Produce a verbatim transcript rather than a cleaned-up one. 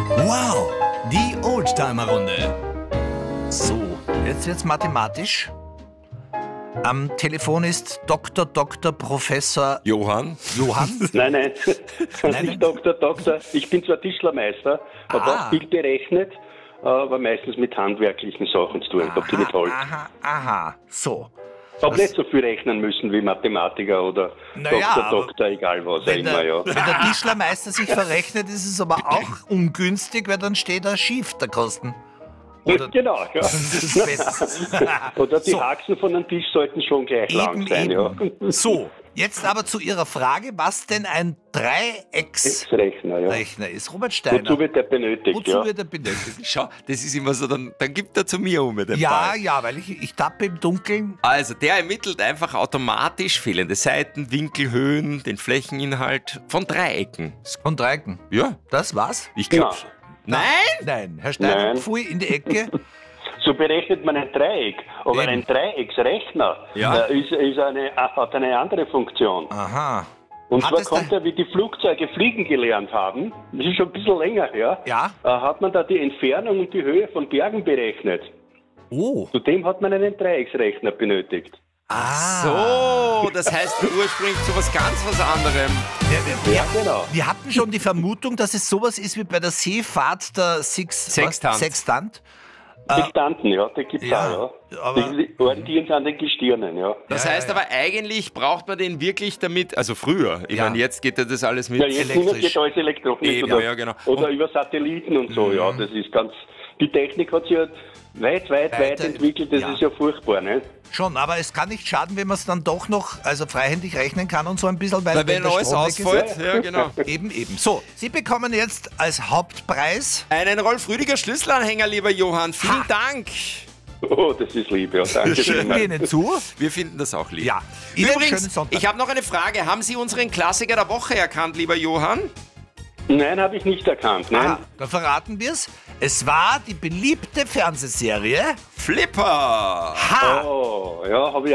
Wow, die Oldtimer-Runde. So, jetzt wird's mathematisch. Am Telefon ist Doktor Doktor Professor Johann? Johann? Nein, nein, Nein, nicht Doktor, Doktor. Ich bin zwar Tischlermeister, habe Ah. auch viel berechnet, aber meistens mit handwerklichen Sachen zu tun. Ich habe die mit Holz. aha, aha. So. Habe nicht so viel rechnen müssen wie Mathematiker oder Naja, Doktor, aber Doktor, egal was auch Wenn immer, der, ja. wenn der Tischlermeister sich verrechnet, ist es aber auch ungünstig, weil dann steht er schief, der Kosten. Oder Genau, ja. das ist besser. Oder die So. Haxen von einem Tisch sollten schon gleich lang Eben, sein, ja. eben. So, jetzt aber zu Ihrer Frage, was denn ein Dreiecksrechner Rechner, ja. ist. Robert Steiner, Wozu wird der benötigt, wozu ja? wird er benötigt? Schau, das ist immer so, dann, dann gibt er zu mir um den Ja, Ball. ja, weil ich, ich tappe im Dunkeln. Also, der ermittelt einfach automatisch fehlende Seiten, Winkelhöhen, den Flächeninhalt von Dreiecken. Von Dreiecken. Ja, Das war's? ich glaube. Na. Nein? Nein, Herr Steiner, Nein. pfui in die Ecke. So berechnet man ein Dreieck, aber Eben. ein Dreiecksrechner Ja. äh, ist, ist eine, hat eine andere Funktion. Aha. Und Hat zwar es kommt da- er, wie die Flugzeuge fliegen gelernt haben, das ist schon ein bisschen länger her, Ja. äh, hat man da die Entfernung und die Höhe von Bergen berechnet. Oh. Zudem hat man einen Dreiecksrechner benötigt. Ah. So, das heißt ursprünglich zu was ganz was anderem. Wir, wir, Ja, genau. wir hatten schon die Vermutung, dass es sowas ist wie bei der Seefahrt der Six, Sextant. Was? Sextant. Sextanten, ja, die gibt es ja, auch, ja. aber- Die orientieren sich an den Gestirnen, ja. Das Ja, heißt ja, ja. aber eigentlich braucht man den wirklich damit, also früher, ich Ja. meine jetzt geht ja das alles mit Ja, jetzt elektrisch. geht alles elektronisch Eben, oder, ja, genau. oder Und- über Satelliten und so, ja, das ist ganz, die Technik hat sich ja weit, weit, weit Weiter- entwickelt, das ja. ist ja furchtbar, ne? Schon, aber es kann nicht schaden, wenn man es dann doch noch also freihändig rechnen kann und so ein bisschen, weil Weil wenn der alles Strom weg ist. ausfällt, ja genau. Eben, eben. So, Sie bekommen jetzt als Hauptpreis Einen Rolf-Rüdiger Schlüsselanhänger, lieber Johann. Vielen Dank. Oh, das ist lieb, ja, danke schicken wir schön. Ihnen zu. Wir finden das auch lieb. Ja. Ihnen schönen Übrigens, Sonntag. ich habe noch eine Frage. Haben Sie unseren Klassiker der Woche erkannt, lieber Johann? Nein, habe ich nicht erkannt, nein. Ah, dann verraten wir es. Es war die beliebte Fernsehserie Flipper. Ha! Oh, ja, habe ich